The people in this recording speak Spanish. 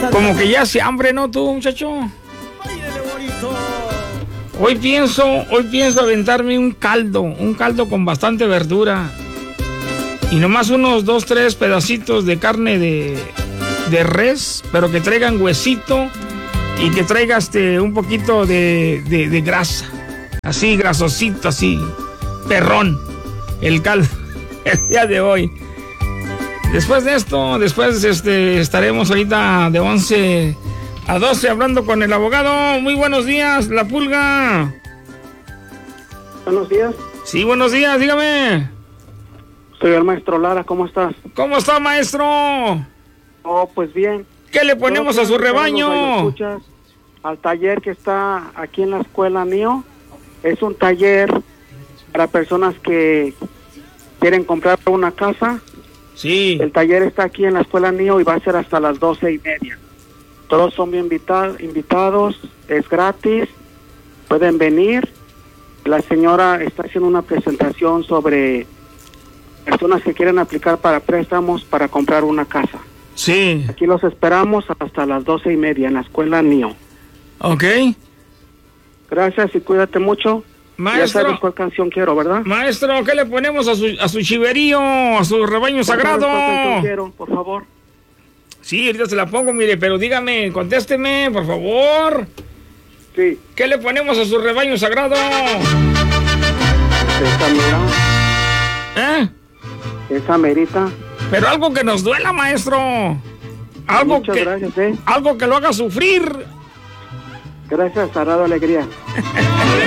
Como que ya hace hambre, ¿no, tú, muchacho? Hoy pienso aventarme un caldo con bastante verdura. Y nomás unos 2, 3 pedacitos de carne de res, pero que traigan huesito y que traiga un poquito de grasa. Así, grasosito, así. Perrón. El caldo el día de hoy. Después de esto, estaremos ahorita de 11 a 12 hablando con el abogado. Muy buenos días, La Pulga. Buenos días. Sí, buenos días, dígame. Soy el maestro Lara, ¿cómo estás? ¿Cómo está, maestro? Oh, pues bien. ¿Qué le ponemos a su rebaño? Al taller que está aquí en la escuela NIO. Es un taller para personas que quieren comprar una casa. Sí. El taller está aquí en la escuela NIO y va a ser hasta las 12:30. Todos son bien invitados, es gratis, pueden venir. La señora está haciendo una presentación sobre personas que quieren aplicar para préstamos para comprar una casa. Sí. Aquí los esperamos hasta las 12:30 en la escuela NIO. Ok. Gracias y cuídate mucho. Maestro, ya sabes cuál canción quiero, ¿verdad? Maestro, ¿qué le ponemos a su chiverío, a su rebaño sagrado? ¿Cuál canción quiero, por favor? Sí, ahorita se la pongo, mire, pero dígame, contésteme, por favor. Sí. ¿Qué le ponemos a su rebaño sagrado? Esa mera. ¿Eh? Esa merita. Pero algo que nos duela, maestro. Muchas gracias, algo que lo haga sufrir. Gracias, ha dado alegría.